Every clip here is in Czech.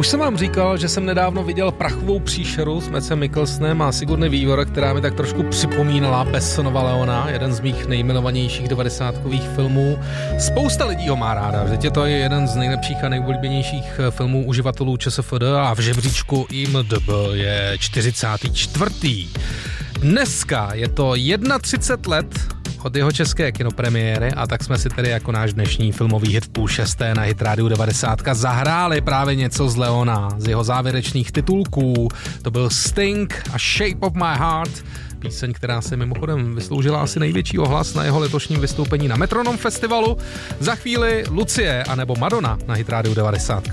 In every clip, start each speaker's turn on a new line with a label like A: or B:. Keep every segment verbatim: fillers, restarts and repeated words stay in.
A: Už jsem vám říkal, že jsem nedávno viděl Prachovou příšeru s Madsem Mikkelsenem a Sigourney Weaver, která mi tak trošku připomínala Bessonova Leona, jeden z mých nejmilovanějších devadesátkových filmů. Spousta lidí ho má ráda, vždyť je to jeden z nejlepších a nejoblíbenějších filmů uživatelů ČSFD a v žebříčku I M D B je čtyřicátý čtvrtý Dneska je to třicet jedna let od jeho české kinopremiéry a tak jsme si tedy jako náš dnešní filmový hit v půl šesté na Hit Rádiu devadesát zahráli právě něco z Leona, z jeho závěrečných titulků. To byl Sting a Shape of My Heart, píseň, která se mimochodem vysloužila asi největší ohlas na jeho letošním vystoupení na Metronom festivalu. Za chvíli Lucie anebo Madonna na Hit Rádiu devadesát.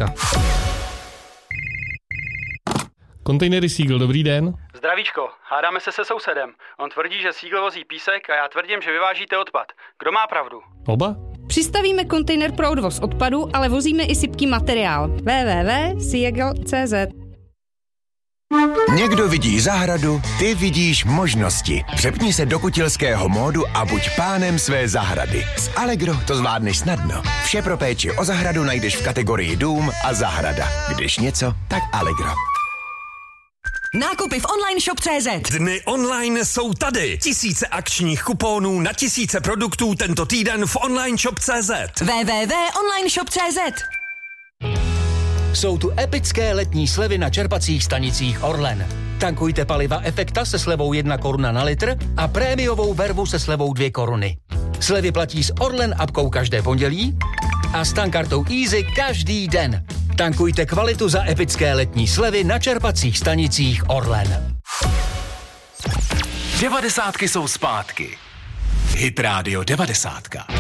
B: Kontejnery Seagull, dobrý den.
C: Zdravíčko, hádáme se se sousedem. On tvrdí, že Seagull vozí písek a já tvrdím, že vyvážíte odpad. Kdo má pravdu?
B: Oba?
D: Přistavíme kontejner pro odvoz odpadu, ale vozíme i sypký materiál. w w w tečka seagull tečka c z
E: Někdo vidí zahradu, ty vidíš možnosti. Přepni se do kutilského módu a buď pánem své zahrady. S Allegro to zvládneš snadno. Vše pro péči o zahradu najdeš v kategorii dům a zahrada. Když něco, tak Allegro.
F: Nákupy v online shop tečka cé zet.
G: Dny online jsou tady. Tisíce akčních kuponů na tisíce produktů tento týden v online shop tečka cé zet.
F: w w w tečka online shop tečka cé zet.
H: Jsou tu epické letní slevy na čerpacích stanicích Orlen. Tankujte paliva Efekta se slevou jedna koruna na litr a prémiovou vervu se slevou dvě koruny. Slevy platí s Orlen apkou každé pondělí a s tankartou Easy každý den. Tankujte kvalitu za epické letní slevy na čerpacích stanicích Orlen.
E: Devadesátky jsou zpátky. Hit Rádio devadesát.